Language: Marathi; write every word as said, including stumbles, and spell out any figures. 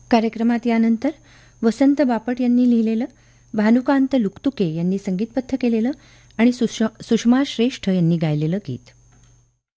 कार्यक्रमात यानंतर वसंत बापट यांनी लिहिलेलं, भानुकांत लुकतुके यांनी संगीतबद्ध केलेलं आणि सुष सुषमा श्रेष्ठ यांनी गायलेलं गीत.